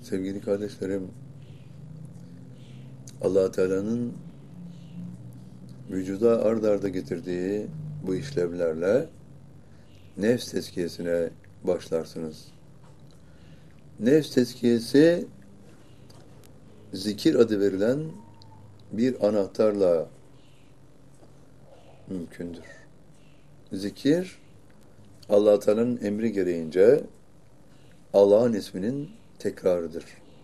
Sevgili kardeşlerim, Allah Teala'nın vücuda ard arda getirdiği bu işlevlerle nefs tezkiyesine başlarsınız. Nefs tezkiyesi zikir adı verilen bir anahtarla mümkündür. Zikir, Allah Teala'nın emri gereğince Allah'ın isminin tekrarıdır.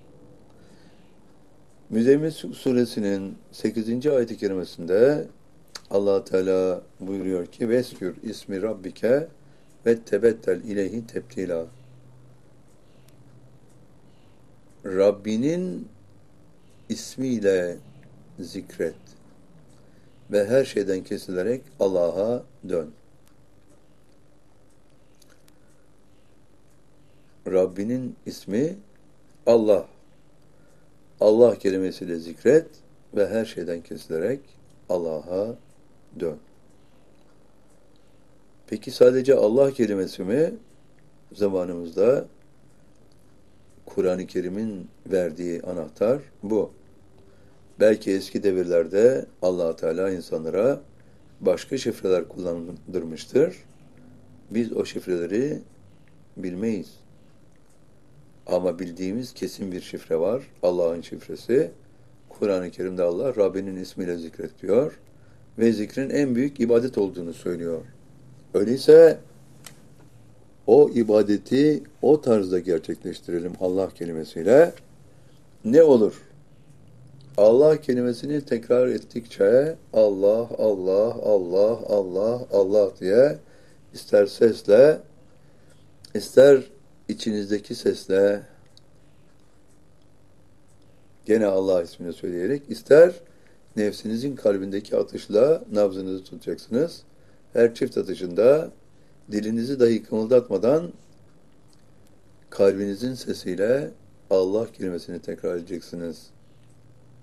Müzzemmil suresinin 8. ayet-i kerimesinde Allah Teala buyuruyor ki veskür ismi rabbike ve tebettel ileyhi tebtila. Rabbinin ismiyle zikret ve her şeyden kesilerek Allah'a dön. Rabbinin ismi Allah. Allah kelimesiyle zikret ve her şeyden kesilerek Allah'a dön. Peki sadece Allah kelimesi mi? Zamanımızda Kur'an-ı Kerim'in verdiği anahtar bu. Belki eski devirlerde Allah Teala insanlara başka şifreler kullandırmıştır. Biz o şifreleri bilmeyiz. Ama bildiğimiz kesin bir şifre var. Allah'ın şifresi. Kur'an-ı Kerim'de Allah Rabbinin ismiyle zikret diyor. Ve zikrin en büyük ibadet olduğunu söylüyor. Öyleyse o ibadeti o tarzda gerçekleştirelim Allah kelimesiyle. Ne olur? Allah kelimesini tekrar ettikçe Allah, Allah, Allah, Allah, Allah diye ister sesle, ister içinizdeki sesle gene Allah ismini söyleyerek, ister nefsinizin kalbindeki atışla nabzınızı tutacaksınız. Her çift atışında dilinizi dahi kımıldatmadan kalbinizin sesiyle Allah kelimesini tekrar edeceksiniz.